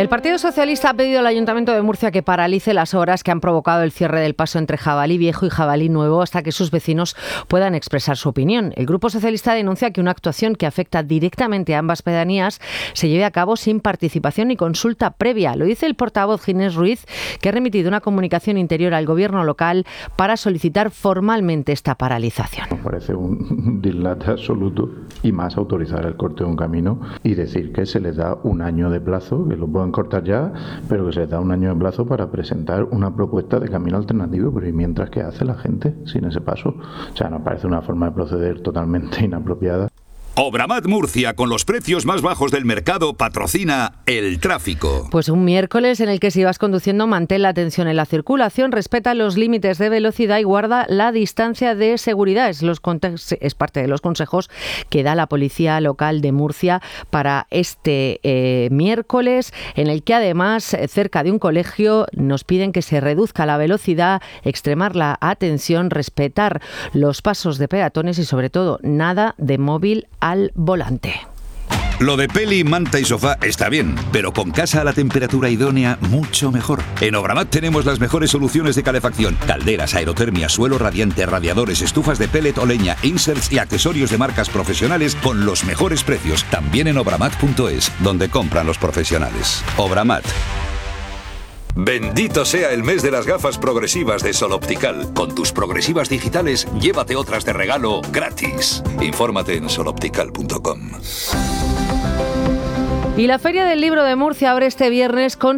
El Partido Socialista ha pedido al Ayuntamiento de Murcia que paralice las obras que han provocado el cierre del paso entre Jabalí Viejo y Jabalí Nuevo hasta que sus vecinos puedan expresar su opinión. El Grupo Socialista denuncia que una actuación que afecta directamente a ambas pedanías se lleve a cabo sin participación ni consulta previa. Lo dice el portavoz Ginés Ruiz, que ha remitido una comunicación interior al Gobierno local para solicitar formalmente esta paralización. Nos parece un dislate absoluto, y más autorizar el corte de un camino y decir que se les da un año de plazo, que lo puedan cortar ya, pero que se les da un año de plazo para presentar una propuesta de camino alternativo. Pero ¿y mientras qué hace la gente sin ese paso? O sea, nos parece una forma de proceder totalmente inapropiada. Obramat Murcia, con los precios más bajos del mercado, patrocina el tráfico. Pues un miércoles en el que si vas conduciendo mantén la atención en la circulación, respeta los límites de velocidad y guarda la distancia de seguridad. Es parte de los consejos que da la Policía Local de Murcia para este miércoles, en el que además cerca de un colegio nos piden que se reduzca la velocidad, extremar la atención, respetar los pasos de peatones y sobre todo nada de móvil al volante. Lo de peli, manta y sofá está bien, pero con casa a la temperatura idónea, mucho mejor. En Obramat tenemos las mejores soluciones de calefacción: calderas, aerotermia, suelo radiante, radiadores, estufas de pellet o leña, inserts y accesorios de marcas profesionales con los mejores precios. También en obramat.es, donde compran los profesionales. Obramat. Bendito sea el mes de las gafas progresivas de Sol Optical. Con tus progresivas digitales, llévate otras de regalo gratis. Infórmate en soloptical.com. Y la Feria del Libro de Murcia abre este viernes con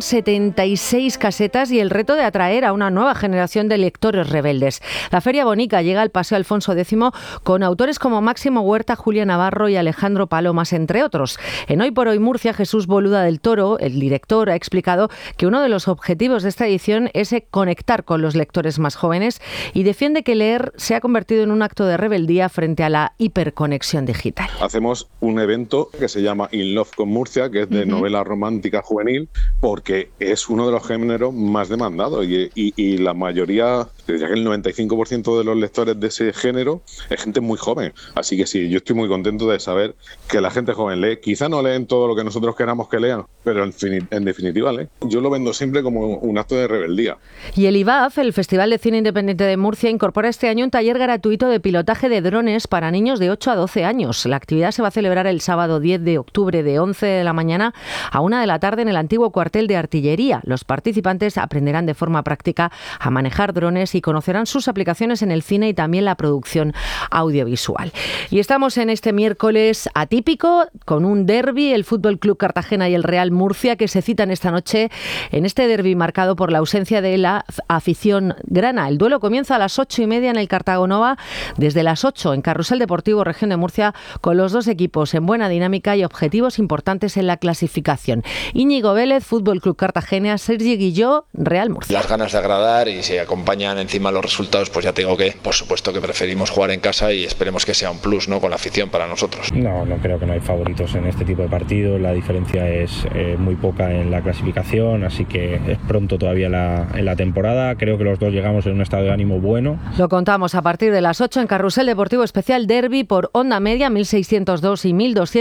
76 casetas y el reto de atraer a una nueva generación de lectores rebeldes. La Feria Bonica llega al Paseo Alfonso X con autores como Máximo Huerta, Julia Navarro y Alejandro Palomas, entre otros. En Hoy por Hoy Murcia, Jesús Boluda del Toro, el director, ha explicado que uno de los objetivos de esta edición es conectar con los lectores más jóvenes y defiende que leer se ha convertido en un acto de rebeldía frente a la hiperconexión digital. Hacemos un evento que se llama In Love con Murcia, que es de novela romántica juvenil, porque es uno de los géneros más demandados y la mayoría, diría que el 95% de los lectores de ese género es gente muy joven. Así que sí, yo estoy muy contento de saber que la gente joven lee. Quizá no leen todo lo que nosotros queramos que lean, pero en definitiva lee. Yo lo vendo siempre como un acto de rebeldía. Y el IVAF, el Festival de Cine Independiente de Murcia, incorpora este año un taller gratuito de pilotaje de drones para niños de 8 a 12 años. La actividad se va a celebrar el sábado 10 de octubre de 11 de la mañana a 1 de la tarde en el antiguo cuartel de artillería. Los participantes aprenderán de forma práctica a manejar drones y conocerán sus aplicaciones en el cine y también la producción audiovisual. Y estamos en este miércoles atípico con un derbi, el Fútbol Club Cartagena y el Real Murcia, que se citan esta noche en este derbi marcado por la ausencia de la afición grana. El duelo comienza a las 8:30 en el Cartagonova, desde las 8 en Carrusel Deportivo Región de Murcia, con los dos equipos en buena dinámica y objetivos importantes en la clasificación. Íñigo Vélez, Fútbol Club Cartagena; Sergi Guilló, Real Murcia. Las ganas de agradar, y si acompañan encima los resultados, pues ya tengo que, por supuesto que preferimos jugar en casa y esperemos que sea un plus, ¿no?, con la afición para nosotros. No creo que no hay favoritos en este tipo de partidos. La diferencia es muy poca en la clasificación, así que es pronto todavía en la temporada. Creo que los dos llegamos en un estado de ánimo bueno. Lo contamos a partir de las 8 en Carrusel Deportivo Especial Derbi por Onda Media 1202 y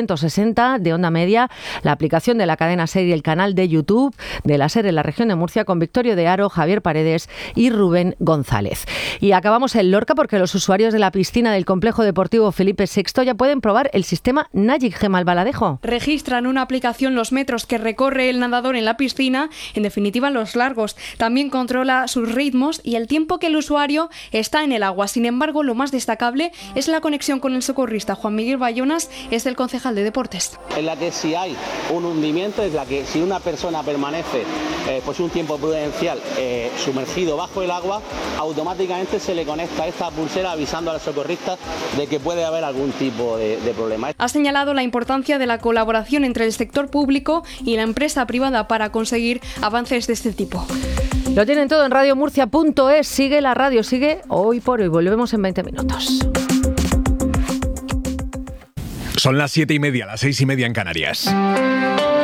1260 de Onda Media, la aplicación de la cadena SER y el canal de YouTube de la SER en la región de Murcia, con Victorio de Haro, Javier Paredes y Rubén González. Y acabamos en Lorca porque los usuarios de la piscina del Complejo Deportivo Felipe VI ya pueden probar el sistema Nagic. Gemma Albaladejo. Registran una aplicación los metros que recorre el nadador en la piscina, en definitiva los largos. También controla sus ritmos y el tiempo que el usuario está en el agua. Sin embargo, lo más destacable es la conexión con el socorrista. Juan Miguel Bayonas es el concejal de deportes. En la que si hay un hundimiento, es la que si una persona permanece pues un tiempo prudencial sumergido bajo el agua, automáticamente se le conecta esta pulsera avisando al socorrista de que puede haber algún tipo de problema. Ha señalado la importancia de la colaboración entre el sector público y la empresa privada para conseguir avances de este tipo. Lo tienen todo en radiomurcia.es. Sigue la radio, sigue Hoy por Hoy. Volvemos en 20 minutos. Son las 7:30, las 6:30 en Canarias.